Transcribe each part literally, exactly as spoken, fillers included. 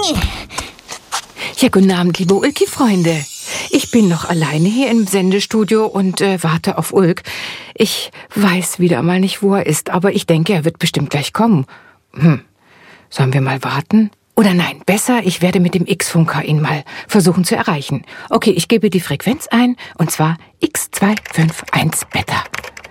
Ja, guten Abend, liebe Ulki-Freunde. Ich bin noch alleine hier im Sendestudio und äh, warte auf Ulk. Ich weiß wieder mal nicht, wo er ist, aber ich denke, er wird bestimmt gleich kommen. Hm, sollen wir mal warten? Oder nein, besser, ich werde mit dem X-Funker ihn mal versuchen zu erreichen. Okay, ich gebe die Frequenz ein, und zwar X zwei fünf eins Beta.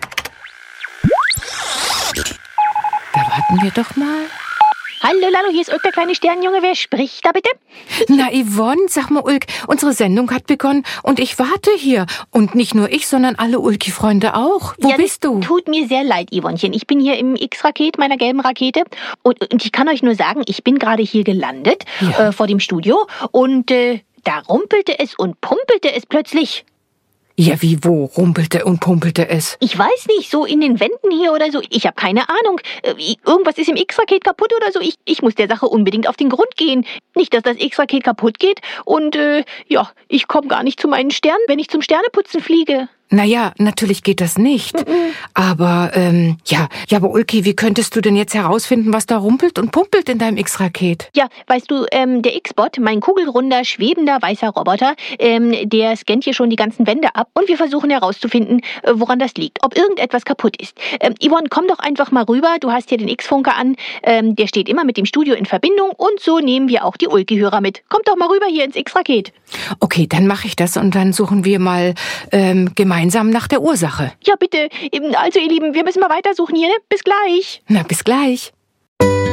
Da warten wir doch mal. Hallo, Lalo, hier ist Ulk, der kleine Sternjunge. Wer spricht da bitte? Na, Yvonne, sag mal, Ulk, unsere Sendung hat begonnen und ich warte hier. Und nicht nur ich, sondern alle Ulki-Freunde auch. Wo ja, bist du? Tut mir sehr leid, Yvonnchen. Ich bin hier im X-Raket, meiner gelben Rakete. Und, und ich kann euch nur sagen, ich bin gerade hier gelandet, ja. äh, vor dem Studio. Und äh, da rumpelte es und pumpelte es plötzlich. Ja, wie wo rumpelte und pumpelte es? Ich weiß nicht, so in den Wänden hier oder so. Ich habe keine Ahnung. Irgendwas ist im X-Raket kaputt oder so. Ich, ich muss der Sache unbedingt auf den Grund gehen. Nicht, dass das X-Raket kaputt geht. Und äh, ja, ich komme gar nicht zu meinen Sternen, wenn ich zum Sterneputzen fliege. Naja, natürlich geht das nicht. Mhm. Aber, ähm, ja, ja, aber Ulki, wie könntest du denn jetzt herausfinden, was da rumpelt und pumpelt in deinem X-Raket? Ja, weißt du, ähm, der X-Bot, mein kugelrunder, schwebender, weißer Roboter, ähm, der scannt hier schon die ganzen Wände ab und wir versuchen herauszufinden, äh, woran das liegt, ob irgendetwas kaputt ist. Ähm, Yvonne, komm doch einfach mal rüber, du hast hier den X-Funker an, ähm, der steht immer mit dem Studio in Verbindung und so nehmen wir auch die Ulki-Hörer mit. Komm doch mal rüber hier ins X-Raket. Okay, dann mache ich das und dann suchen wir mal, ähm, gemeinsam Gemeinsam nach der Ursache. Ja, bitte. Also, ihr Lieben, wir müssen mal weitersuchen hier, ne? Bis gleich. Na, bis gleich.